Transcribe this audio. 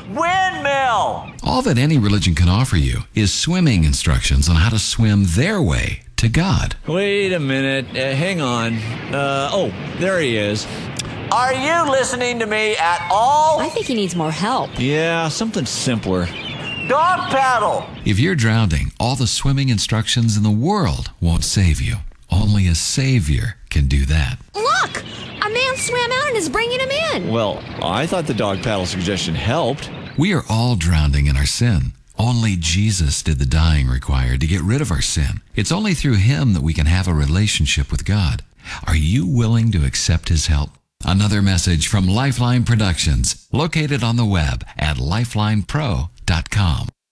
Windmill! All that any religion can offer you is swimming instructions on how to swim their way to God. Wait a minute. Hang on. There he is. Are you listening to me at all? I think he needs more help. Yeah, something simpler. Dog paddle! If you're drowning, all the swimming instructions in the world won't save you. Only a Savior can do that. Look! A man swam out and is bringing him in. Well, I thought the dog paddle suggestion helped. We are all drowning in our sin. Only Jesus did the dying required to get rid of our sin. It's only through him that we can have a relationship with God. Are you willing to accept his help? Another message from Lifeline Productions, located on the web at lifelinepro.com.